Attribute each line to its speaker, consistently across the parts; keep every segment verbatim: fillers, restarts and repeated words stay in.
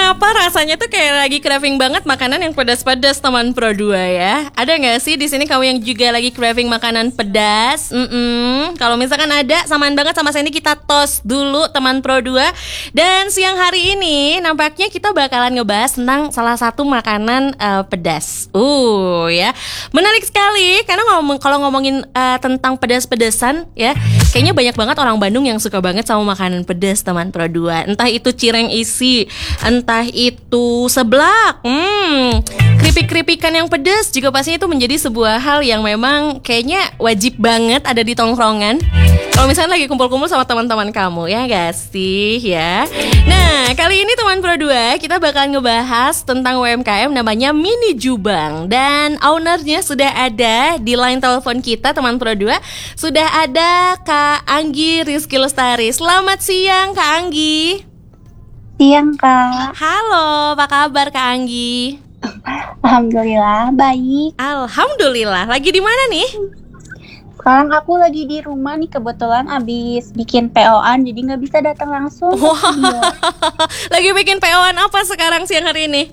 Speaker 1: kenapa rasanya tuh kayak lagi craving banget makanan yang pedas-pedas teman Pro dua ya? Ada nggak sih di sini kamu yang juga lagi craving makanan pedas? Mm-mm. Kalau misalkan ada, samaan banget sama Sandy, kita tos dulu teman Pro dua. Dan siang hari ini nampaknya kita bakalan ngebahas tentang salah satu makanan uh, pedas. Uh ya, menarik sekali karena ngomong kalau ngomongin uh, tentang pedas-pedasan ya, kayaknya banyak banget orang Bandung yang suka banget sama makanan pedas teman Pro dua. Entah itu cireng isi, entah itu seblak, hmm, keripik-keripikan yang pedas juga pastinya itu menjadi sebuah hal yang memang kayaknya wajib banget ada di tongkrongan kalau misalnya lagi kumpul-kumpul sama teman-teman kamu, ya gak sih ya. Nah, kali ini teman Pro dua kita bakal ngebahas tentang U M K M namanya Mini Jubang. Dan ownernya sudah ada di line telepon kita teman Pro dua. Sudah ada Kak Anggi Rizky Lestari. Selamat siang Kak Anggi.
Speaker 2: Siang Kak.
Speaker 1: Halo, apa kabar Kak Anggi?
Speaker 2: Alhamdulillah baik.
Speaker 1: Alhamdulillah. Lagi di mana nih?
Speaker 2: Sekarang aku lagi di rumah nih, kebetulan abis bikin P O-an jadi nggak bisa datang langsung.
Speaker 1: Wow. Lagi bikin P O-an apa sekarang siang hari ini?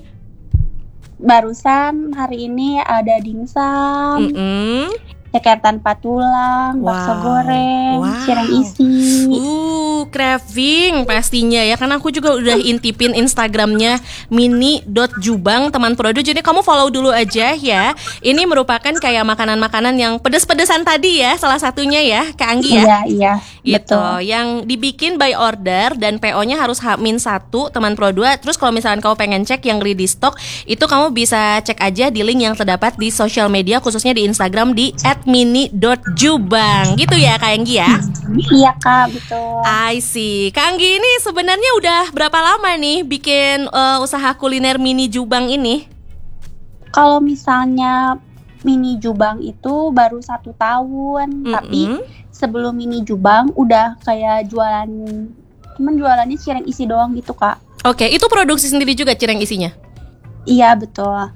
Speaker 2: Barusan hari ini ada dimsum,
Speaker 1: Mm-mm.
Speaker 2: ceker tanpa tulang,
Speaker 1: Wow.
Speaker 2: bakso goreng,
Speaker 1: Wow.
Speaker 2: cireng isi.
Speaker 1: Uh, craving pastinya ya. Karena aku juga udah intipin Instagramnya mini dot jubang teman Pro dua. Jadi kamu follow dulu aja ya. Ini merupakan kayak makanan-makanan yang pedes-pedesan tadi ya, salah satunya ya Kak Anggi ya.
Speaker 2: Iya iya
Speaker 1: Gitu,
Speaker 2: betul.
Speaker 1: yang dibikin by order dan P O-nya harus H minus satu teman Pro dua. Terus kalau misalkan kamu pengen cek yang ready stock, itu kamu bisa cek aja di link yang terdapat di sosial media, khususnya di Instagram di et mini dot jubang. Gitu ya Kak Anggi ya.
Speaker 2: Iya Kak, betul.
Speaker 1: I see. Kak Anggi ini sebenarnya udah berapa lama nih bikin uh, usaha kuliner Mini Jubang ini?
Speaker 2: Kalau misalnya Mini Jubang itu baru satu tahun,
Speaker 1: Mm-mm.
Speaker 2: tapi sebelum Mini Jubang udah kayak jualan, cuman jualannya cireng isi doang gitu Kak.
Speaker 1: Oke, itu produksi sendiri juga cireng isinya?
Speaker 2: Iya betul.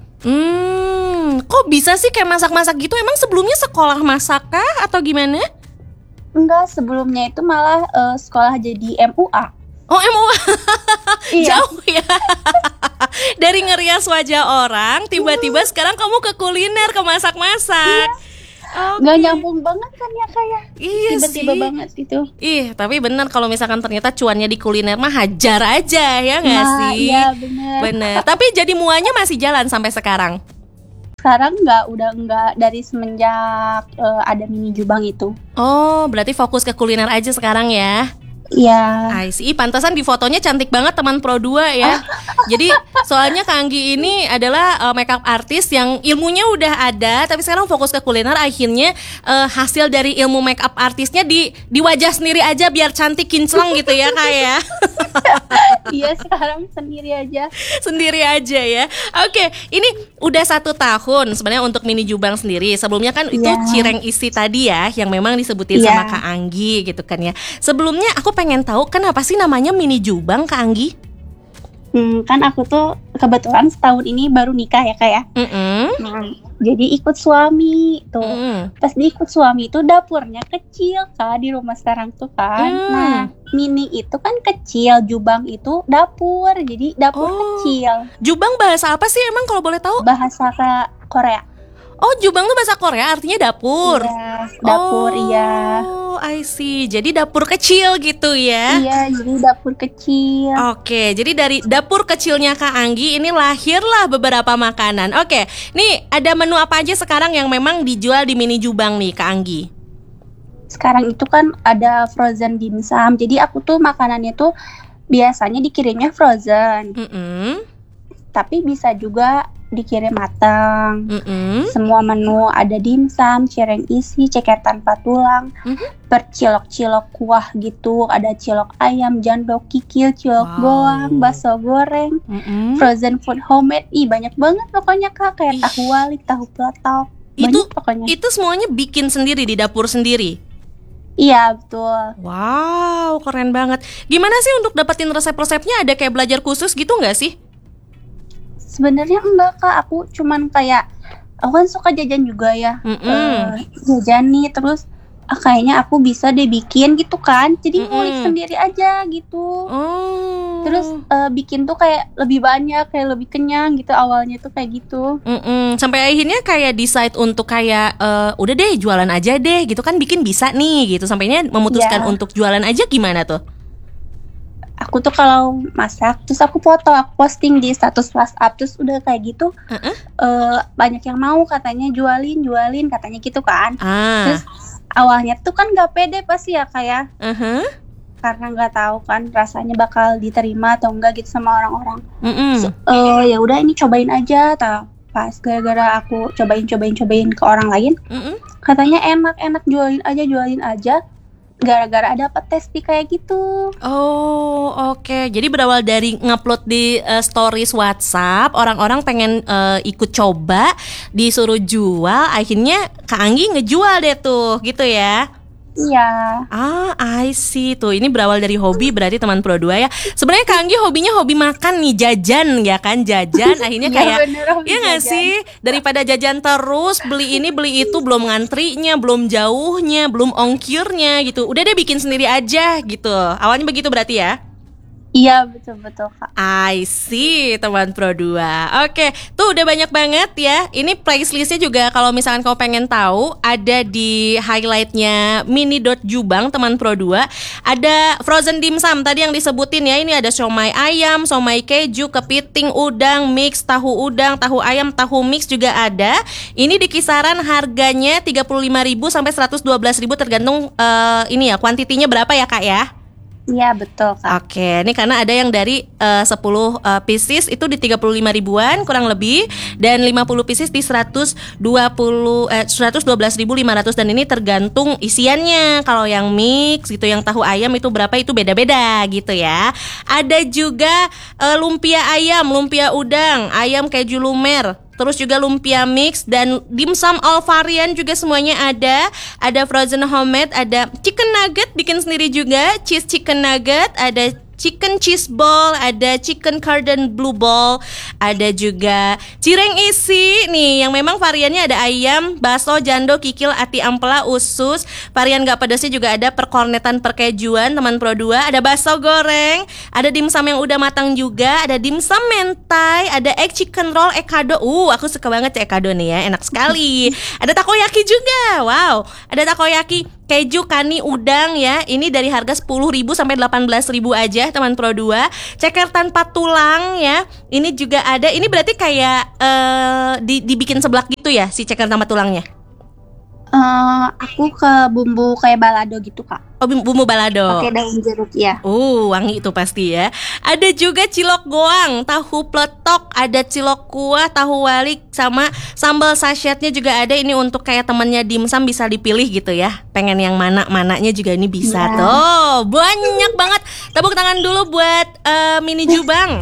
Speaker 1: Hmm, kok bisa sih kayak masak-masak gitu? Emang sebelumnya sekolah masak kah atau gimana?
Speaker 2: Enggak, sebelumnya itu malah eh, sekolah jadi M U A.
Speaker 1: Oh, M U A.
Speaker 2: Iya.
Speaker 1: Jauh ya. Dari ngerias wajah orang, tiba-tiba sekarang kamu ke kuliner, ke masak-masak. Oke.
Speaker 2: Nggak nyambung banget kan ya Kak ya?
Speaker 1: Iya
Speaker 2: Tiba-tiba
Speaker 1: sih.
Speaker 2: banget gitu.
Speaker 1: Ih, tapi benar kalau misalkan ternyata cuannya di kuliner mah hajar aja ya nggak
Speaker 2: Nah,
Speaker 1: sih?
Speaker 2: iya bener.
Speaker 1: Bener. Tapi jadi muanya masih jalan sampai sekarang.
Speaker 2: Sekarang nggak, udah nggak dari semenjak eh, ada Mini Jubang itu.
Speaker 1: Oh, berarti fokus ke kuliner aja sekarang ya?
Speaker 2: Iya.
Speaker 1: I see. Pantasan di fotonya cantik banget teman Pro dua ya. Jadi soalnya Kak Anggi ini adalah uh, makeup artist yang ilmunya udah ada, tapi sekarang fokus ke kuliner. Akhirnya uh, hasil dari ilmu makeup artistnya di di wajah sendiri aja biar cantik kinclong gitu ya Kak ya.
Speaker 2: Iya, sekarang sendiri aja.
Speaker 1: Sendiri aja ya. Oke, ini udah satu tahun sebenarnya untuk Mini Jubang sendiri. Sebelumnya kan itu
Speaker 2: Iya.
Speaker 1: cireng isi tadi ya, yang memang disebutin
Speaker 2: Iya.
Speaker 1: sama Kak Anggi gitu kan ya. Sebelumnya aku pengen tahu kenapa sih namanya Mini Jubang Kak Anggi?
Speaker 2: Hmm, kan aku tuh kebetulan setahun ini baru nikah ya Kak ya.
Speaker 1: Mm-mm.
Speaker 2: Nah, jadi ikut suami tuh.
Speaker 1: Mm.
Speaker 2: Pas diikut suami itu dapurnya kecil Kak di rumah sekarang tuh kan.
Speaker 1: Hmm.
Speaker 2: Nah, mini itu kan kecil, jubang itu dapur. Jadi dapur
Speaker 1: Oh.
Speaker 2: kecil.
Speaker 1: Jubang bahasa apa sih emang kalau boleh tahu?
Speaker 2: Bahasa Kak Korea.
Speaker 1: Oh, Jubang tuh bahasa Korea artinya dapur.
Speaker 2: Iya, dapur
Speaker 1: oh,
Speaker 2: iya.
Speaker 1: Oh, I see. Jadi dapur kecil gitu ya.
Speaker 2: Iya, jadi dapur kecil.
Speaker 1: Oke, jadi dari dapur kecilnya Kak Anggi ini lahirlah beberapa makanan. Oke, nih ada menu apa aja sekarang yang memang dijual di Mini Jubang nih Kak Anggi?
Speaker 2: Sekarang itu kan ada frozen dimsum. Jadi aku tuh makanannya tuh biasanya dikirimnya frozen,
Speaker 1: Mm-mm,
Speaker 2: tapi bisa juga dikirim matang.
Speaker 1: mm-mm.
Speaker 2: Semua menu ada dimsum, cireng isi, ceker tanpa tulang,
Speaker 1: Mhm.
Speaker 2: bercilok-cilok kuah gitu. Ada cilok ayam, jandok, kikil, cilok
Speaker 1: Wow.
Speaker 2: goang, bakso goreng,
Speaker 1: Mm-mm.
Speaker 2: frozen food homemade. Ih, banyak banget pokoknya Kak.
Speaker 1: Ih.
Speaker 2: Kayak tahu walik, tahu peletok.
Speaker 1: Itu-
Speaker 2: Banyak pokoknya.
Speaker 1: Itu semuanya bikin sendiri di dapur sendiri.
Speaker 2: Iya, betul.
Speaker 1: Wow, keren banget. Gimana sih untuk dapetin resep-resepnya? Ada kayak belajar khusus gitu nggak sih?
Speaker 2: Sebenarnya enggak Kak, aku cuman kayak aku kan suka jajan juga ya.
Speaker 1: Mm-mm.
Speaker 2: Eh, jajan nih terus ah, kayaknya aku bisa deh bikin gitu kan. Jadi ngulik
Speaker 1: Mm-mm.
Speaker 2: sendiri aja gitu.
Speaker 1: Oh.
Speaker 2: Terus eh, bikin tuh kayak lebih banyak, kayak lebih kenyang gitu awalnya tuh kayak gitu.
Speaker 1: Mm-mm. Sampai akhirnya kayak decide untuk kayak eh, udah deh jualan aja deh gitu kan, bikin bisa nih gitu. Sampainya memutuskan
Speaker 2: Ya,
Speaker 1: untuk jualan aja, gimana tuh?
Speaker 2: aku tuh kalau masak terus aku foto, aku posting di status WhatsApp terus udah kayak gitu
Speaker 1: Uh-uh.
Speaker 2: eh, banyak yang mau katanya jualin, jualin katanya gitu kan.
Speaker 1: Ah.
Speaker 2: Terus awalnya tuh kan nggak pede pasti ya kayak
Speaker 1: Uh-huh.
Speaker 2: karena nggak tahu kan rasanya bakal diterima atau enggak gitu sama orang-orang.
Speaker 1: Mm-mm.
Speaker 2: So, eh, ya udah ini cobain aja. Tau pas gara-gara aku cobain cobain cobain ke orang lain
Speaker 1: Mm-mm.
Speaker 2: katanya enak enak jualin aja jualin aja gara-gara ada petes di kayak gitu.
Speaker 1: Oh, oke. Jadi berawal dari ngupload di eh, stories WhatsApp, orang-orang pengen eh, ikut coba, disuruh jual, akhirnya Kak Anggi ngejual deh tuh, gitu ya.
Speaker 2: Iya.
Speaker 1: Ah, I see. Tuh, ini berawal dari hobi berarti teman Pro dua ya. Sebenarnya Kak Anggi hobinya hobi makan nih, jajan ya kan, jajan. Akhirnya
Speaker 2: Iya,
Speaker 1: kayak
Speaker 2: bener, hobi
Speaker 1: iya nggak
Speaker 2: jajan.
Speaker 1: sih? Daripada jajan terus, beli ini beli itu, belum ngantrinya, belum jauhnya, belum ongkirnya gitu. Udah deh bikin sendiri aja gitu. Awalnya begitu berarti ya?
Speaker 2: Iya betul-betul Kak.
Speaker 1: I see, teman Pro dua. Oke, tuh udah banyak banget ya. Ini playlistnya juga kalau misalkan kau pengen tahu, ada di highlightnya mini.jubang teman Pro dua. Ada frozen dimsum tadi yang disebutin ya. Ini ada siomay ayam, siomay keju, kepiting, udang, mix, tahu udang, tahu ayam, tahu mix juga ada. Ini di kisaran harganya tiga puluh lima ribu sampai seratus dua belas ribu tergantung eh, ini ya, kuantitinya berapa ya Kak ya.
Speaker 2: Iya betul Kak.
Speaker 1: Oke, ini karena ada yang dari uh, sepuluh uh, pieces itu di tiga puluh lima ribuan kurang lebih, dan lima puluh pieces di seratus dua puluh eh seratus dua belas ribu lima ratus, dan ini tergantung isiannya. Kalau yang mix gitu, yang tahu ayam itu berapa, itu beda-beda gitu ya. Ada juga uh, lumpia ayam, lumpia udang, ayam keju lumer, terus juga lumpia mix dan dimsum all varian juga semuanya ada. Ada frozen homemade, ada chicken nugget bikin sendiri juga, cheese chicken nugget, ada chicken cheese ball, ada chicken cordon bleu ball, ada juga cireng isi nih yang memang variannya ada ayam, bakso, jando, kikil, ati ampela, usus. Varian gak pedasnya juga ada perkornetan perkejuan teman Pro dua, ada bakso goreng, ada dimsum yang udah matang juga, ada dimsum mentai, ada egg chicken roll, ekado. Uh, aku suka banget ya ekado nih ya, enak sekali. Ada takoyaki juga. Wow, ada takoyaki keju, kani, udang ya. Ini dari harga sepuluh ribu sampai delapan belas ribu aja teman Pro dua. Ceker tanpa tulang ya. Ini juga ada. Ini berarti kayak uh, di, dibikin seblak gitu ya si ceker tanpa tulangnya.
Speaker 2: Eh, aku ke bumbu kayak balado gitu Kak.
Speaker 1: Oh, bumbu balado.
Speaker 2: Pakai daun jeruk ya.
Speaker 1: Uh, wangi itu pasti ya. Ada juga cilok goang, tahu peletok, ada cilok kuah, tahu walik, sama sambal sachetnya juga ada. Ini untuk kayak temennya dimsum bisa dipilih gitu ya. Pengen yang mana-mananya juga ini bisa
Speaker 2: Ya.
Speaker 1: tuh. Banyak banget. Tepuk tangan dulu buat eh, Mini Jubang.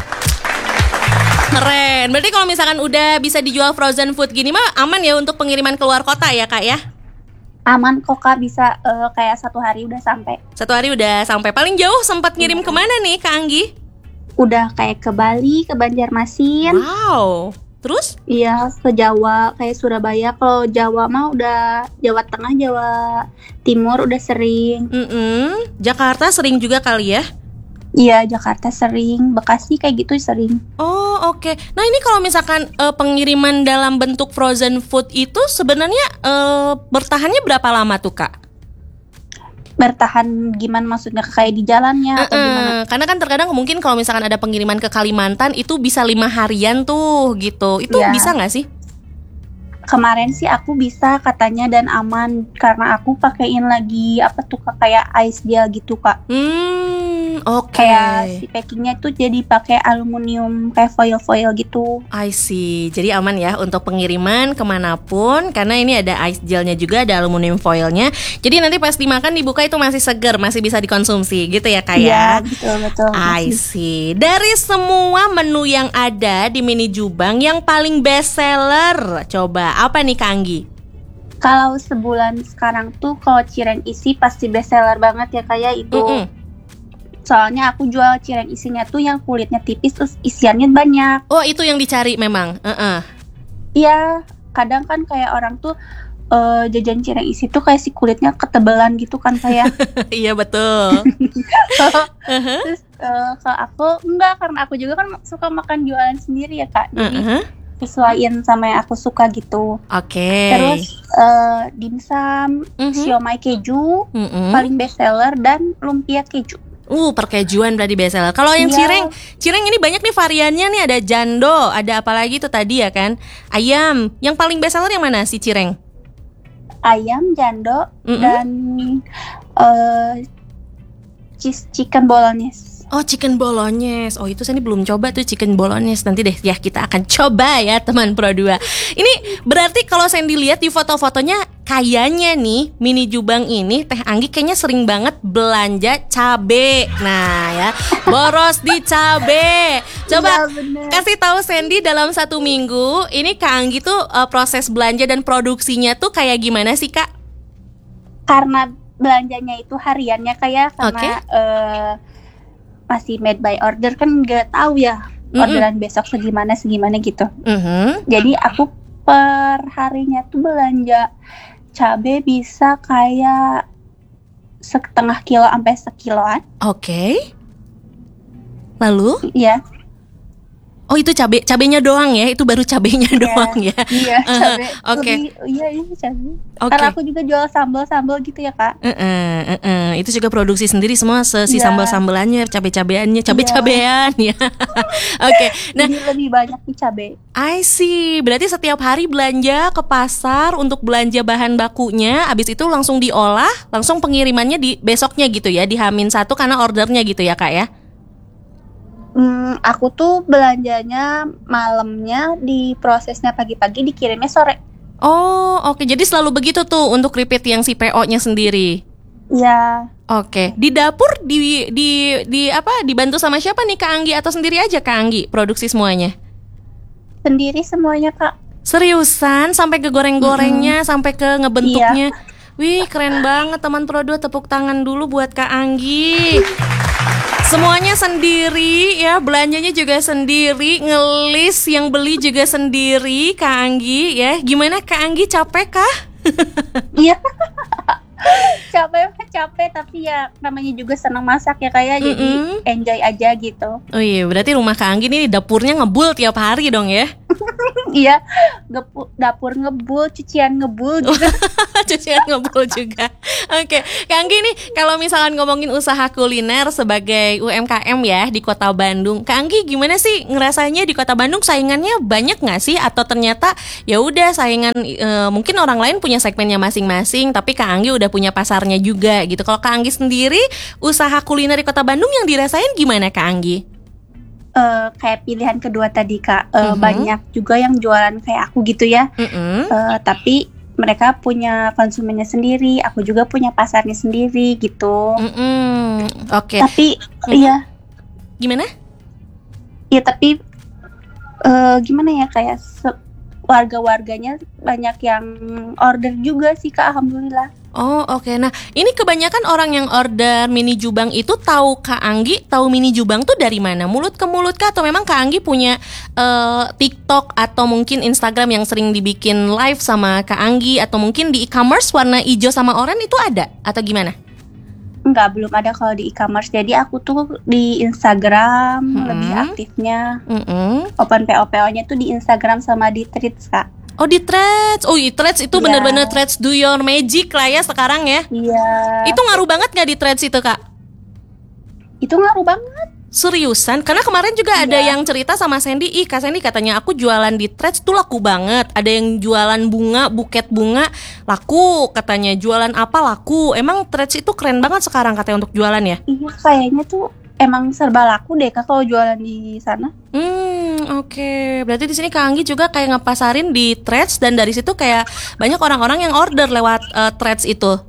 Speaker 1: Keren. Berarti kalau misalkan udah bisa dijual frozen food gini mah aman ya untuk pengiriman keluar kota ya Kak ya?
Speaker 2: Aman kok Kak, bisa eh, kayak satu hari udah sampai.
Speaker 1: Satu hari udah sampai. Paling jauh sempat ngirim kemana nih Kak Anggi?
Speaker 2: Udah kayak ke Bali, ke Banjarmasin.
Speaker 1: Wow. Terus?
Speaker 2: Iya, ke Jawa, kayak Surabaya. Kalau Jawa mah udah Jawa Tengah, Jawa Timur udah sering.
Speaker 1: Mm-mm. Jakarta sering juga kali ya?
Speaker 2: Iya, Jakarta sering, Bekasi kayak gitu sering.
Speaker 1: Oh, oke. Nah, ini kalau misalkan eh, pengiriman dalam bentuk frozen food itu sebenarnya eh, bertahannya berapa lama tuh, Kak?
Speaker 2: Bertahan gimana maksudnya, kayak di jalannya atau gimana?
Speaker 1: Eh, karena kan terkadang mungkin kalau misalkan ada pengiriman ke Kalimantan itu bisa lima harian tuh gitu. Itu
Speaker 2: Iya.
Speaker 1: bisa nggak sih?
Speaker 2: Kemarin sih aku bisa katanya dan aman karena aku pakein lagi apa tuh Kak, kayak ice gel gitu Kak.
Speaker 1: Hmm, oke.
Speaker 2: Kayak si packingnya tuh jadi pakai aluminium kayak foil-foil gitu.
Speaker 1: I see. Jadi aman ya untuk pengiriman kemanapun, karena ini ada ice gelnya juga, ada aluminium foilnya. Jadi nanti pas dimakan dibuka itu masih segar, masih bisa dikonsumsi gitu ya Kak ya?
Speaker 2: Iya, betul betul.
Speaker 1: I see. Dari semua menu yang ada di Mini Jubang, yang paling best seller, coba apa nih Kak Anggi?
Speaker 2: Kalau sebulan sekarang tuh kalau cireng isi pasti best seller banget ya kayak itu.
Speaker 1: Mm-mm.
Speaker 2: Soalnya aku jual cireng isinya tuh yang kulitnya tipis terus isiannya banyak.
Speaker 1: Oh, itu yang dicari memang. Uh-uh.
Speaker 2: Iya, kadang kan kayak orang tuh uh, jajan cireng isi tuh kayak si kulitnya ketebalan gitu kan kayak.
Speaker 1: Iya betul. Uh-huh.
Speaker 2: Terus uh, kalau aku enggak, karena aku juga kan suka makan jualan sendiri ya Kak. Jadi
Speaker 1: Uh-huh.
Speaker 2: sesuaiin sama yang aku suka gitu.
Speaker 1: Oke.
Speaker 2: Terus uh, dimsum,
Speaker 1: Mhm.
Speaker 2: siomay keju,
Speaker 1: Mm-mm.
Speaker 2: paling best seller, dan lumpia keju.
Speaker 1: Uh, perkejuan berarti bestseller. Kalau yang
Speaker 2: Iya.
Speaker 1: cireng, cireng ini banyak nih variannya nih, ada jando, ada apa lagi tuh tadi ya kan? Ayam. Yang paling bestseller yang mana si cireng?
Speaker 2: Ayam, jando,
Speaker 1: Mm-mm.
Speaker 2: dan uh, cheese chicken bolognese.
Speaker 1: Oh, chicken bolognese. Oh, itu saya ini belum coba tuh chicken bolognese. Nanti deh ya kita akan coba ya teman Pro dua. Ini berarti kalau saya dilihat di foto-fotonya, kayaknya nih Mini Jubang ini Teh Anggi kayaknya sering banget belanja cabe. Nah ya, boros di cabe. Coba
Speaker 2: Iya, bener.
Speaker 1: kasih tahu Sandy dalam satu minggu ini Kak Anggi tuh uh, proses belanja dan produksinya tuh kayak gimana sih Kak?
Speaker 2: Karena belanjanya itu hariannya kayak karena
Speaker 1: Oke.
Speaker 2: eh, masih made by order kan nggak tahu ya
Speaker 1: Mm-mm.
Speaker 2: orderan besok segimana segimana gitu.
Speaker 1: Mhm.
Speaker 2: Jadi aku per harinya tuh belanja cabai bisa kayak setengah kilo sampai sekiloan.
Speaker 1: Oke. Lalu?
Speaker 2: Iya,
Speaker 1: Oh itu cabe cabenya doang ya, itu baru cabenya doang ya.
Speaker 2: iya
Speaker 1: Uh-huh.
Speaker 2: cabai.
Speaker 1: Oke.
Speaker 2: Lebih- Iya iya cabai.
Speaker 1: Oke.
Speaker 2: Karena aku juga jual sambal-sambal gitu ya Kak.
Speaker 1: Uh-uh, uh-uh. Itu juga produksi sendiri semua si
Speaker 2: Iya.
Speaker 1: sambal-sambalannya, cabe-cabeannya, cabe-cabean ya. Oke. Nah,
Speaker 2: Jadi lebih banyak di cabai.
Speaker 1: I see. Berarti setiap hari belanja ke pasar untuk belanja bahan bakunya, habis itu langsung diolah, langsung pengirimannya di besoknya gitu ya, di Hamin satu karena ordernya gitu ya Kak ya.
Speaker 2: Hmm, aku tuh belanjanya malamnya, diprosesnya pagi-pagi, dikirimnya sore.
Speaker 1: Oh, oke. Jadi selalu begitu tuh untuk repeat yang si P O-nya sendiri.
Speaker 2: Ya,
Speaker 1: Oke, di dapur di di di apa dibantu sama siapa nih Kak Anggi atau sendiri aja Kak Anggi produksi semuanya?
Speaker 2: sendiri semuanya Kak.
Speaker 1: Seriusan sampai ke goreng-gorengnya, sampai ke ngebentuknya.
Speaker 2: Iya.
Speaker 1: Wih, keren banget teman Pro dua, tepuk tangan dulu buat Kak Anggi. Semuanya sendiri ya, belanjanya juga sendiri, ngelis yang beli juga sendiri Kak Anggi ya. Gimana Kak Anggi, capek kah?
Speaker 2: Iya. Capek mah capek, tapi ya namanya juga senang masak ya kayak jadi
Speaker 1: Mm-mm.
Speaker 2: enjoy aja gitu.
Speaker 1: Oh iya, berarti rumah Kak Anggi ini dapurnya ngebul tiap hari dong ya.
Speaker 2: Iya, gepu- dapur ngebul, cucian ngebul gitu.
Speaker 1: Cucian ngebul juga. Oke, Kak Anggi nih kalau misalkan ngomongin usaha kuliner sebagai U M K M ya di Kota Bandung, Kak Anggi gimana sih ngerasanya di Kota Bandung, saingannya banyak nggak sih atau ternyata ya udah saingan e, mungkin orang lain punya segmennya masing-masing, tapi Kak Anggi udah punya pasarnya juga gitu. Kalau Kak Anggi sendiri usaha kuliner di Kota Bandung yang dirasain gimana Kak Anggi?
Speaker 2: Eh, kayak pilihan kedua tadi Kak, Eh,
Speaker 1: Mhm.
Speaker 2: banyak juga yang jualan kayak aku gitu ya.
Speaker 1: Mm-mm.
Speaker 2: Eh, tapi mereka punya konsumennya sendiri, aku juga punya pasarnya sendiri gitu.
Speaker 1: Mm-mm. Oke,
Speaker 2: Tapi
Speaker 1: Mhm.
Speaker 2: iya,
Speaker 1: gimana?
Speaker 2: iya tapi eh, gimana ya kayak se- warga-warganya banyak yang order juga sih Kak, alhamdulillah.
Speaker 1: Oh oke, nah ini kebanyakan orang yang order Mini Jubang itu tahu Kak Anggi, tahu Mini Jubang tuh dari mana? Mulut ke mulut kah? Atau memang Kak Anggi punya eh, TikTok atau mungkin Instagram yang sering dibikin live sama Kak Anggi? Atau mungkin di e-commerce warna hijau sama oranye itu ada? Atau gimana?
Speaker 2: Enggak, belum ada kalau di e-commerce. Jadi aku tuh di Instagram
Speaker 1: Hmm.
Speaker 2: lebih aktifnya.
Speaker 1: Mm-mm.
Speaker 2: Open P O P O-nya tuh di Instagram sama di Threads Kak.
Speaker 1: Oh di Threads, oh di Threads itu
Speaker 2: Iya.
Speaker 1: bener-bener Threads do your magic lah ya sekarang ya.
Speaker 2: Iya.
Speaker 1: Itu ngaruh banget nggak di Threads itu Kak?
Speaker 2: Itu ngaruh banget.
Speaker 1: Seriusan? Karena kemarin juga ada
Speaker 2: Iya.
Speaker 1: yang cerita sama Sandy, ih Kak Sandy katanya aku jualan di Threads tuh laku banget. Ada yang jualan bunga, buket bunga laku katanya, jualan apa laku. Emang Threads itu keren banget sekarang katanya untuk jualan ya?
Speaker 2: Iya, kayaknya tuh emang serba laku deh Kak kalau jualan di sana.
Speaker 1: Hmm, oke. Berarti di sini Kak Anggi juga kayak ngepasarin di Threads dan dari situ kayak banyak orang-orang yang order lewat eh, Threads itu.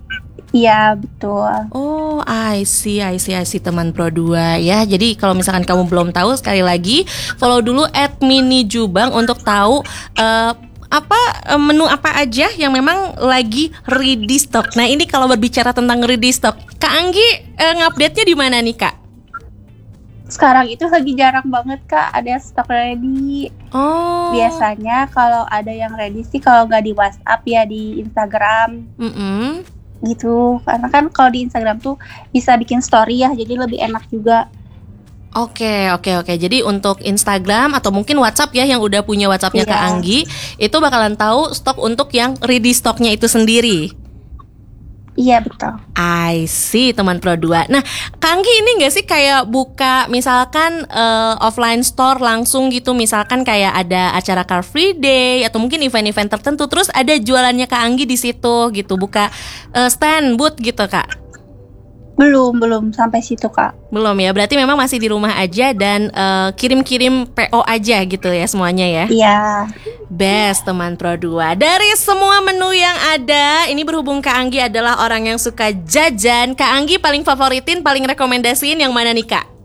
Speaker 2: Iya, betul.
Speaker 1: Oh, I see, I see, I see teman Pro dua ya. Jadi kalau misalkan kamu belum tahu, sekali lagi follow dulu at Mini Jubang untuk tahu eh, apa eh, menu apa aja yang memang lagi ready stock. Nah ini kalau berbicara tentang ready stock, Kak Anggi eh, ngupdate-nya di mana nih Kak?
Speaker 2: sekarang itu lagi jarang banget Kak ada stok ready.
Speaker 1: Oh.
Speaker 2: Biasanya kalau ada yang ready sih kalau nggak di WhatsApp ya di Instagram.
Speaker 1: Mm-mm.
Speaker 2: Gitu. Karena kan kalau di Instagram tuh bisa bikin story ya, jadi lebih enak juga.
Speaker 1: Oke, oke, oke. Jadi untuk Instagram atau mungkin WhatsApp ya yang udah punya WhatsAppnya
Speaker 2: Iya.
Speaker 1: Kak Anggi, itu bakalan tahu stok untuk yang ready stoknya itu sendiri.
Speaker 2: Iya betul.
Speaker 1: I see teman Pro dua. Nah, Kak Anggi ini nggak sih kayak buka misalkan eh, offline store langsung gitu, misalkan kayak ada acara Car Free Day atau mungkin event-event tertentu, terus ada jualannya Kak Anggi di situ gitu, buka eh, stand booth gitu Kak?
Speaker 2: Belum, belum sampai situ Kak.
Speaker 1: Belum ya, berarti memang masih di rumah aja dan eh, kirim-kirim P O aja gitu ya semuanya ya.
Speaker 2: Iya.
Speaker 1: Best teman Pro dua. Dari semua menu yang ada, ini berhubung Kak Anggi adalah orang yang suka jajan, Kak Anggi paling favoritin, paling rekomendasiin yang mana nih Kak?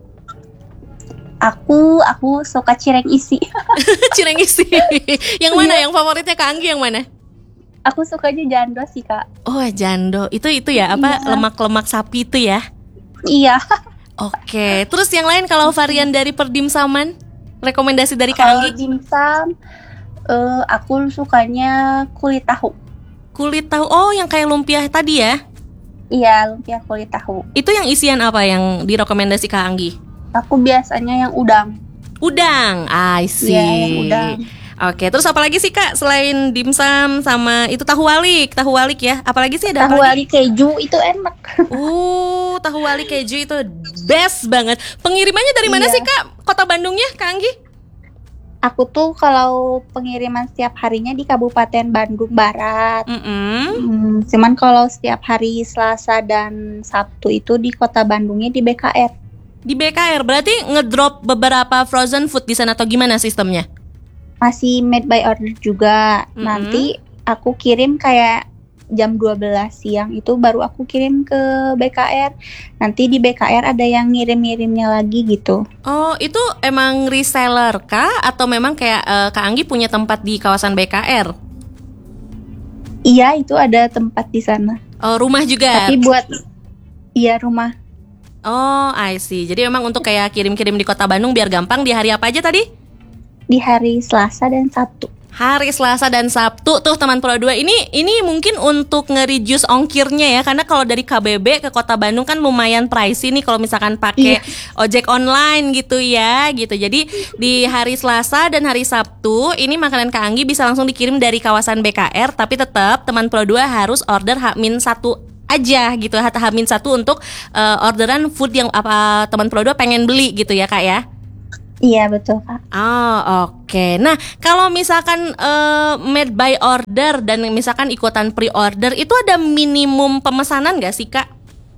Speaker 2: Aku, aku suka cireng isi.
Speaker 1: Cireng isi. Yang mana? Yang favoritnya Kak Anggi yang mana?
Speaker 2: Aku sukanya jando sih Kak.
Speaker 1: Oh, jando. Itu itu ya apa
Speaker 2: Iya.
Speaker 1: lemak-lemak sapi itu ya?
Speaker 2: Iya.
Speaker 1: Oke. Terus yang lain kalau varian dari perdimsaman? Rekomendasi dari Kak
Speaker 2: Kalau
Speaker 1: Anggi?
Speaker 2: dimsum, eh, aku sukanya kulit tahu.
Speaker 1: Kulit tahu. Oh, yang kayak lumpia tadi ya?
Speaker 2: Iya, lumpia kulit tahu.
Speaker 1: Itu yang isian apa yang direkomendasi Kak Anggi?
Speaker 2: Aku biasanya yang udang.
Speaker 1: Udang. I see.
Speaker 2: Iya, yang udang.
Speaker 1: Oke, terus apa lagi sih Kak selain dimsum sama itu tahu walik, tahu walik ya? Apalagi sih ada
Speaker 2: Tahu
Speaker 1: apa lagi?
Speaker 2: wali keju itu enak.
Speaker 1: Uh, tahu wali keju itu best banget. Pengirimannya dari mana
Speaker 2: Iya.
Speaker 1: sih Kak? Kota Bandungnya, Kak Anggi?
Speaker 2: Aku tuh kalau pengiriman setiap harinya di Kabupaten Bandung Barat.
Speaker 1: Mm-mm.
Speaker 2: Hmm, cuman kalau setiap hari Selasa dan Sabtu itu di Kota Bandungnya di B K R.
Speaker 1: Di B K R berarti ngedrop beberapa frozen food di sana atau gimana sistemnya?
Speaker 2: Masih made by order juga.
Speaker 1: Mm-mm.
Speaker 2: Nanti aku kirim kayak jam dua belas siang itu baru aku kirim ke B K R. Nanti di B K R ada yang ngirim-ngirimnya lagi gitu.
Speaker 1: Oh, itu emang reseller kah? Atau memang kayak eh, Kak Anggi punya tempat di kawasan B K R?
Speaker 2: Iya, itu ada tempat di sana.
Speaker 1: Oh, rumah juga?
Speaker 2: Tapi buat iya rumah
Speaker 1: Oh, I see. Jadi memang untuk kayak kirim-kirim di Kota Bandung biar gampang di hari apa aja tadi?
Speaker 2: di hari Selasa dan Sabtu.
Speaker 1: Hari Selasa dan Sabtu tuh teman Pro dua. Ini ini mungkin untuk nge-reduce ongkirnya ya, karena kalau dari K B B ke Kota Bandung kan lumayan pricey nih kalau misalkan pakai
Speaker 2: Iya.
Speaker 1: ojek online gitu ya, gitu. Jadi di hari Selasa dan hari Sabtu ini makanan Kak Anggi bisa langsung dikirim dari kawasan B K R, tapi tetap teman Pro dua harus order H minus satu aja gitu, H minus satu untuk eh, orderan food yang apa teman Pro dua pengen beli gitu ya Kak ya.
Speaker 2: Iya betul Kak.
Speaker 1: Oh oke. Nah kalau misalkan eh, made by order dan misalkan ikutan pre-order itu ada minimum pemesanan nggak sih Kak?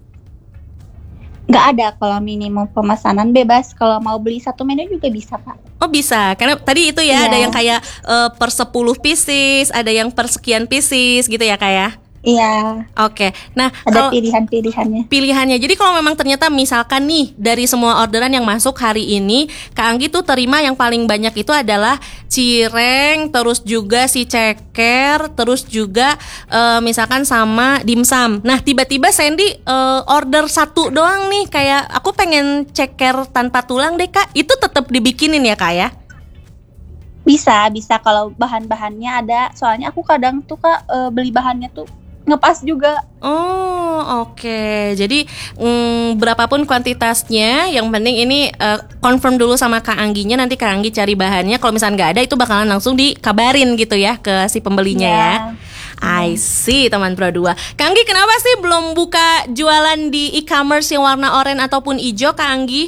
Speaker 2: Nggak ada kalau minimum pemesanan, bebas. Kalau mau beli satu menu juga bisa Kak.
Speaker 1: Oh bisa, karena tadi itu ya
Speaker 2: Iya.
Speaker 1: ada yang kayak eh, per sepuluh pieces, ada yang per sekian pieces gitu ya Kak ya?
Speaker 2: Iya,
Speaker 1: Oke. Nah
Speaker 2: ada
Speaker 1: kalau
Speaker 2: pilihan-pilihannya.
Speaker 1: pilihannya, jadi kalau memang ternyata misalkan nih dari semua orderan yang masuk hari ini Kak Anggi tuh terima yang paling banyak itu adalah cireng, terus juga si ceker, terus juga eh, misalkan sama dimsum. Nah tiba-tiba Sandy eh, order satu doang nih, kayak aku pengen ceker tanpa tulang deh Kak, itu tetap dibikinin ya Kak ya?
Speaker 2: Bisa, bisa kalau bahan-bahannya ada. Soalnya aku kadang tuh Kak eh, beli bahannya tuh ngepas juga.
Speaker 1: Oh oke, jadi mm, berapapun kuantitasnya, yang penting ini eh, confirm dulu sama Kak Angginya, nanti Kak Anggi cari bahannya. Kalau misalnya nggak ada itu bakalan langsung dikabarin gitu ya ke si pembelinya ya. I see teman Pro dua. Kak Anggi kenapa sih belum buka jualan di e-commerce yang warna oranye ataupun hijau Kak Anggi?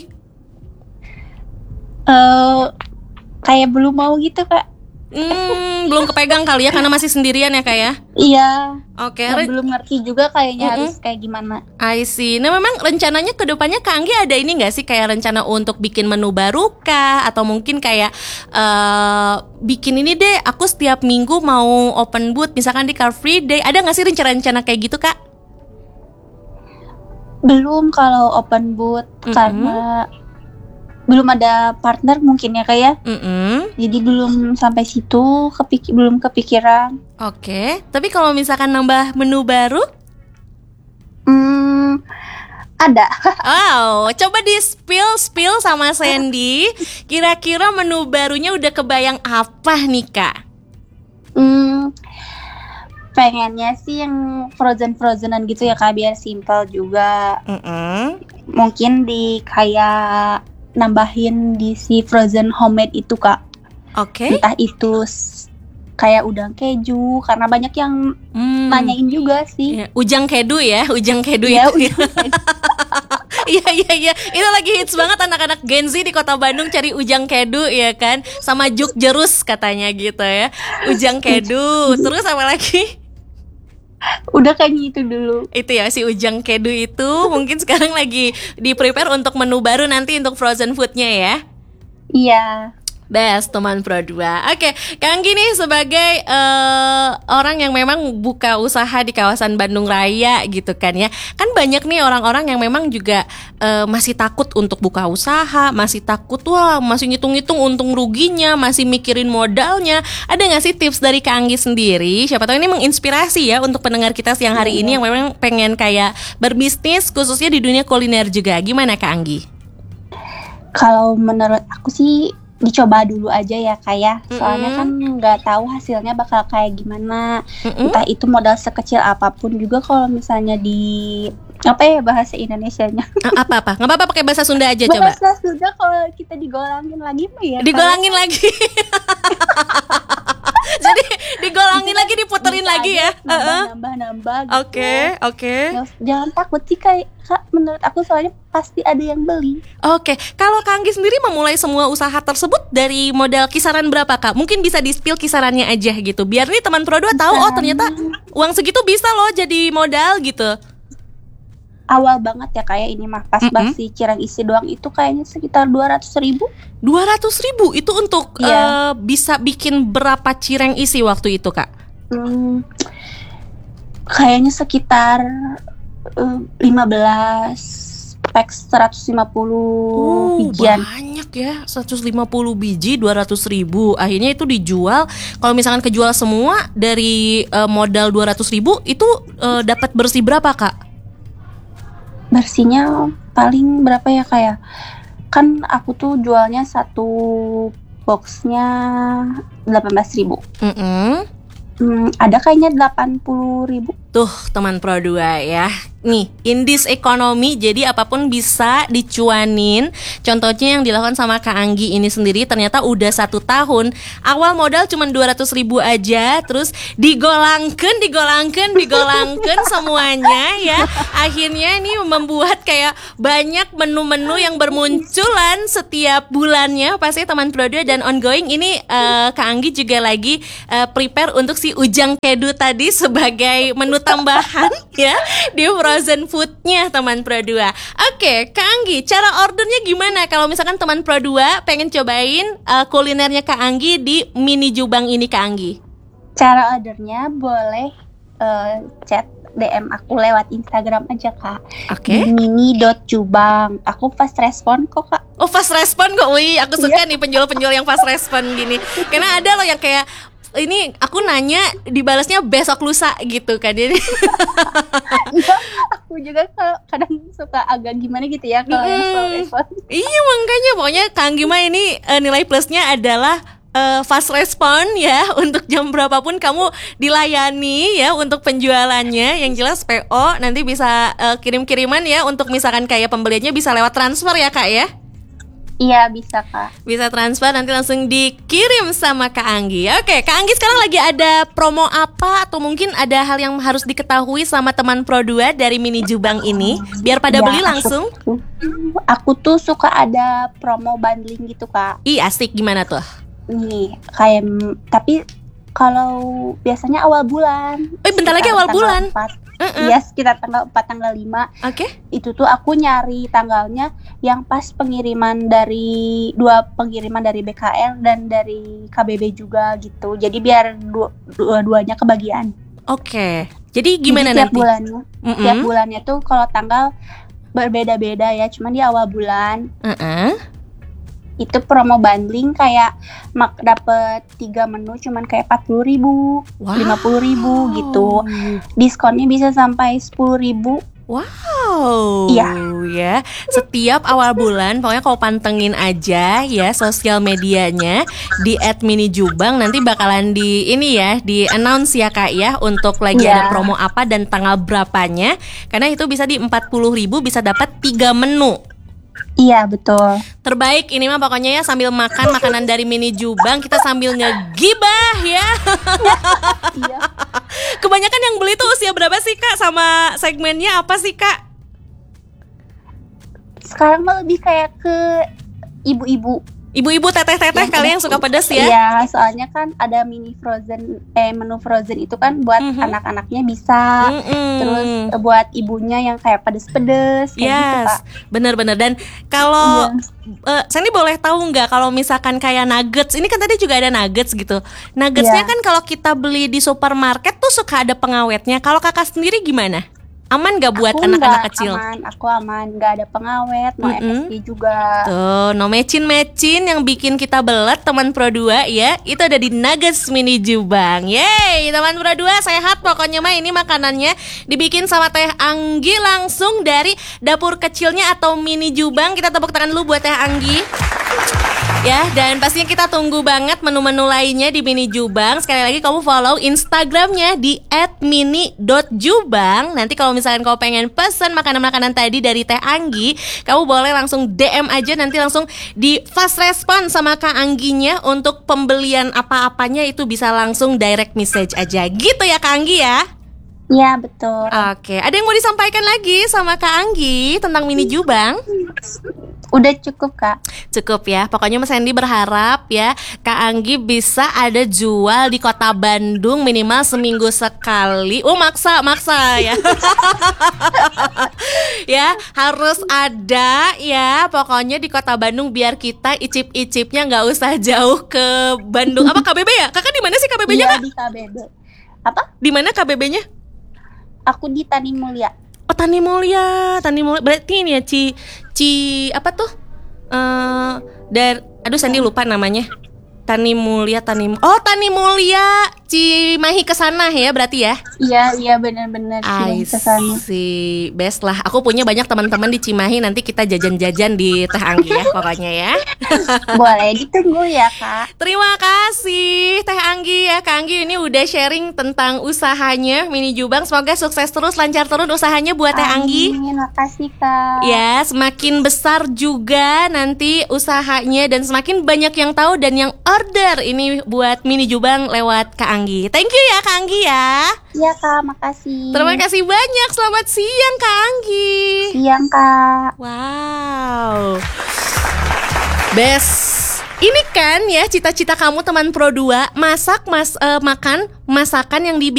Speaker 2: Eh kayak belum mau gitu Kak.
Speaker 1: Hmm, belum kepegang kali ya karena masih sendirian ya Kak ya.
Speaker 2: Iya.
Speaker 1: Oke,
Speaker 2: Ya,
Speaker 1: re-
Speaker 2: belum ngerti juga kayaknya
Speaker 1: Mm-mm.
Speaker 2: harus kayak gimana.
Speaker 1: I see. Nah memang rencananya ke depannya Kak Anggi ada ini nggak sih kayak rencana untuk bikin menu baru kah? Atau mungkin kayak eh bikin ini deh, aku setiap minggu mau open booth misalkan di Car Free Day. Ada nggak sih rencana-rencana kayak gitu Kak?
Speaker 2: Belum kalau open booth
Speaker 1: Mm-mm.
Speaker 2: karena belum ada partner mungkin ya Kak ya.
Speaker 1: Mm-mm.
Speaker 2: Jadi belum sampai situ, kepik belum kepikiran.
Speaker 1: Oke. Tapi kalau misalkan nambah menu baru,
Speaker 2: Hmm, Ada.
Speaker 1: Wow, coba di spill spill sama Sandy. Kira-kira menu barunya udah kebayang apa nih Kak?
Speaker 2: Hmm, pengennya sih yang frozen-frozenan gitu ya Kak, biar simple juga.
Speaker 1: Mm-mm.
Speaker 2: Mungkin di kayak nambahin di si frozen homemade itu Kak.
Speaker 1: Oke.
Speaker 2: Entah itu s- kayak udang keju, karena banyak yang
Speaker 1: Hmm.
Speaker 2: nanyain juga sih.
Speaker 1: Iya, Ujang kedu ya, ujang kedu
Speaker 2: Ya,
Speaker 1: itu.
Speaker 2: udang keju.
Speaker 1: Iya iya iya, itu lagi hits banget anak-anak Gen Z di Kota Bandung cari ujang kedu ya kan, sama juk jerus katanya gitu ya. Ujang kedu, terus apa lagi?
Speaker 2: Udah kayaknya itu dulu.
Speaker 1: Itu ya si ujang kedu itu mungkin sekarang lagi di prepare untuk menu baru nanti untuk frozen foodnya ya.
Speaker 2: Iya.
Speaker 1: Best teman Pro dua. Oke, Kang Gini sebagai eh, orang yang memang buka usaha di kawasan Bandung Raya gitu kan ya. Kan banyak nih orang-orang yang memang juga eh, masih takut untuk buka usaha, masih takut wah, masih ngitung-ngitung untung ruginya, masih mikirin modalnya. Ada nggak sih tips dari Kang Anggi sendiri? Siapa tahu ini menginspirasi ya untuk pendengar kita siang hari ini yang memang pengen kayak berbisnis khususnya di dunia kuliner juga. Gimana Kak Anggi?
Speaker 2: Kalau menurut aku sih dicoba dulu aja ya kayak, soalnya
Speaker 1: Mm-mm.
Speaker 2: kan nggak tahu hasilnya bakal kayak gimana.
Speaker 1: Mm-mm.
Speaker 2: Entah itu modal sekecil apapun juga, kalau misalnya di apa ya bahasa Indonesianya,
Speaker 1: Ah, apa-apa? Nggak apa-apa pakai bahasa Sunda aja coba.
Speaker 2: bahasa Sunda, kalau kita digolangin lagi mah ya
Speaker 1: Digolangin lagi. Jadi digolangin lagi, diputerin lagi ya. Heeh.
Speaker 2: nambah nambah gitu.
Speaker 1: Oke, oke.
Speaker 2: Ya, jangan takut sih kayak Kak, menurut aku soalnya pasti ada yang beli.
Speaker 1: Oke, kalau Kang Anggi sendiri memulai semua usaha tersebut dari modal kisaran berapa Kak? Mungkin bisa di-spill kisarannya aja gitu. Biar nih teman Pro dua tahu oh ternyata uang segitu bisa loh jadi modal gitu.
Speaker 2: Awal banget ya kayak ini mah pas
Speaker 1: Mm-mm.
Speaker 2: basi cireng isi doang itu kayaknya sekitar dua ratus ribu.
Speaker 1: dua ratus ribu itu untuk
Speaker 2: Iya.
Speaker 1: eh, bisa bikin berapa cireng isi waktu itu Kak?
Speaker 2: Hmm, kayaknya sekitar eh, lima belas pack seratus lima puluh bijian.
Speaker 1: Banyak ya, seratus lima puluh biji dua ratus ribu. Akhirnya itu dijual. Kalau misalkan kejual semua dari eh, modal dua ratus ribu itu eh, dapat bersih berapa Kak?
Speaker 2: Bersihnya paling berapa ya kayak, kan aku tuh jualnya satu boxnya delapan belas ribu.
Speaker 1: Mm-mm.
Speaker 2: Hmm, ada kayaknya delapan puluh ribu.
Speaker 1: Tuh teman Pro dua ya. Nih, in this economy, jadi apapun bisa dicuanin. Contohnya yang dilakukan sama Kak Anggi ini sendiri ternyata udah satu tahun. Awal modal cuma dua ratus ribu aja, terus digolangkan, digolangkan, digolangkan semuanya ya. Akhirnya ini membuat kayak banyak menu-menu yang bermunculan setiap bulannya. Pasti teman Pro dua dan ongoing ini eh, Kak Anggi juga lagi eh, prepare untuk si ujang kedu tadi sebagai menu tambahan ya di frozen foodnya teman Pro dua. Oke, Kak Anggi, cara ordernya gimana kalau misalkan teman Pro dua pengen cobain uh, kulinernya Kak Anggi di Mini Jubang ini Kak Anggi?
Speaker 2: Cara ordernya boleh eh, chat D M aku lewat Instagram aja Kak.
Speaker 1: Oke.
Speaker 2: Di mini.jubang. Aku fast respon kok Kak.
Speaker 1: Oh, fast respon kok. Wih, aku suka nih penjual-penjual yang fast respon gini. Karena ada loh yang kayak ini aku nanya dibalasnya besok lusa gitu kan. Jadi
Speaker 2: Iya, aku juga kalau kadang suka agak gimana gitu ya kalau yang
Speaker 1: Mm-mm.
Speaker 2: fast respon.
Speaker 1: iya makanya pokoknya Kang Anggi mah ini eh, nilai plusnya adalah eh, fast respon ya. Untuk jam berapapun kamu dilayani ya untuk penjualannya. Yang jelas P O nanti bisa eh, kirim-kiriman ya. Untuk misalkan kayak pembeliannya bisa lewat transfer ya Kak ya.
Speaker 2: Iya bisa Kak.
Speaker 1: Bisa transfer nanti langsung dikirim sama Kak Anggi. Oke, Kak Anggi sekarang lagi ada promo apa atau mungkin ada hal yang harus diketahui sama teman Pro dua dari Mini Jubang ini biar pada
Speaker 2: Ya,
Speaker 1: beli
Speaker 2: aku
Speaker 1: langsung?
Speaker 2: tuh- Aku tuh suka ada promo bundling gitu Kak.
Speaker 1: Ih, asik gimana tuh?
Speaker 2: Nih kayak, tapi kalau biasanya awal bulan.
Speaker 1: Eh, bentar lagi
Speaker 2: sekitar
Speaker 1: awal
Speaker 2: tanggal
Speaker 1: bulan.
Speaker 2: empat.
Speaker 1: Mm-mm.
Speaker 2: Iya, sekitar tanggal empat tanggal lima.
Speaker 1: Oke.
Speaker 2: Itu tuh aku nyari tanggalnya yang pas pengiriman dari dua pengiriman dari B K L dan dari K B B juga gitu. Jadi biar dua, dua-duanya kebagian.
Speaker 1: Oke. Jadi gimana
Speaker 2: Jadi tiap
Speaker 1: nanti?
Speaker 2: bulannya,
Speaker 1: Mm-mm.
Speaker 2: tiap bulannya tuh kalau tanggal berbeda-beda ya. Cuman di awal bulan
Speaker 1: Uh-uh.
Speaker 2: itu promo bundling kayak mak dapet tiga menu cuman kayak empat puluh ribu,
Speaker 1: Wow.
Speaker 2: lima puluh ribu gitu. Diskonnya bisa sampai sepuluh ribu
Speaker 1: Wow,
Speaker 2: Iya.
Speaker 1: ya. Setiap awal bulan, pokoknya kau pantengin aja ya sosial medianya di et minijubang. Nanti bakalan di ini ya, di announce ya Kak ya, untuk lagi
Speaker 2: Iya.
Speaker 1: ada promo apa dan tanggal berapanya. Karena itu bisa di empat puluh ribu bisa dapat tiga menu.
Speaker 2: Iya, betul.
Speaker 1: Terbaik ini mah pokoknya ya, sambil makan makanan dari minijubang kita sambil ngegibah ya.
Speaker 2: Iya.
Speaker 1: Kebanyakan yang beli tuh usia berapa sih Kak? Sama segmennya apa sih Kak?
Speaker 2: Sekarang mah lebih kayak ke ibu-ibu.
Speaker 1: Ibu-ibu teteh-teteh kali yang suka pedas ya?
Speaker 2: Iya, soalnya kan ada mini frozen, eh menu frozen itu kan buat
Speaker 1: Mhm.
Speaker 2: anak-anaknya bisa.
Speaker 1: Mm-mm.
Speaker 2: Terus eh, buat ibunya yang kayak pedes-pedes kayak gitu,
Speaker 1: Yes,
Speaker 2: Kak.
Speaker 1: benar-benar. Dan kalau
Speaker 2: Iya.
Speaker 1: eh, Sandy boleh tahu nggak kalau misalkan kayak nuggets, ini kan tadi juga ada nuggets gitu. Nuggetsnya
Speaker 2: Iya.
Speaker 1: kan kalau kita beli di supermarket tuh suka ada pengawetnya. Kalau kakak sendiri gimana? Aman nggak buat
Speaker 2: Aku
Speaker 1: anak-anak
Speaker 2: nggak
Speaker 1: kecil?
Speaker 2: Aman, aku aman, nggak ada pengawet, no
Speaker 1: Mm-mm.
Speaker 2: M S G juga.
Speaker 1: Tuh, no mecin-mecin yang bikin kita belet teman Pro dua ya. Itu ada di Nuggets Minijubang. Yeay, teman Pro dua sehat pokoknya mah, ini makanannya dibikin sama Teh Anggi langsung dari dapur kecilnya atau Minijubang. Kita tepuk tangan dulu buat Teh Anggi. Ya, dan pastinya kita tunggu banget menu-menu lainnya di Minijubang. Sekali lagi kamu follow Instagramnya di et mini dot jubang. Nanti kalau misalkan kau pengen pesen makanan-makanan tadi dari Teh Anggi, kamu boleh langsung D M aja, nanti langsung di fast respon sama Kak Angginya. Untuk pembelian apa-apanya itu bisa langsung direct message aja. Gitu ya Kak Anggi ya?
Speaker 2: Iya, betul.
Speaker 1: Oke, ada yang mau disampaikan lagi sama Kak Anggi tentang Minijubang?
Speaker 2: Udah cukup, Kak.
Speaker 1: Cukup ya, pokoknya Mas Sandy berharap ya Kak Anggi bisa ada jual di kota Bandung minimal seminggu sekali. Oh maksa, maksa ya. Ya, harus ada ya pokoknya di kota Bandung biar kita icip-icipnya nggak usah jauh ke Bandung. Apa K B B ya? Kakak di mana sih K B B-nya
Speaker 2: Iya,
Speaker 1: Kak?
Speaker 2: di K B B. Apa?
Speaker 1: Di mana K B B-nya?
Speaker 2: Aku di Tani Mulia.
Speaker 1: Oh Tani Mulia, Tani Mulia. Berarti ini ya Ci, Ci apa tuh? Eh, dari, aduh Sandy lupa namanya. Tani Mulia, Tani, oh Tani Mulia, Cimahi kesana ya berarti ya?
Speaker 2: Iya, iya benar-benar
Speaker 1: I
Speaker 2: sih kesana.
Speaker 1: see, best lah. Aku punya banyak teman-teman di Cimahi. Nanti kita jajan-jajan di Teh Anggi ya, pokoknya ya.
Speaker 2: Boleh ditunggu ya, Kak.
Speaker 1: Terima kasih Teh Anggi ya. Kak Anggi ini udah sharing tentang usahanya Minijubang. Semoga sukses terus, lancar terus usahanya buat Teh Anggi.
Speaker 2: Amin, makasih, Kak.
Speaker 1: Ya, semakin besar juga nanti usahanya dan semakin banyak yang tahu dan yang order ini buat Minijubang lewat Kak Anggi. Thank you ya Kak Anggi ya.
Speaker 2: Iya, Kak, makasih.
Speaker 1: Terima kasih banyak. Selamat siang Kak Anggi.
Speaker 2: Siang, Kak.
Speaker 1: Wow. Best. Ini kan ya cita-cita kamu teman Pro dua, masak mas eh, makan masakan yang dibikin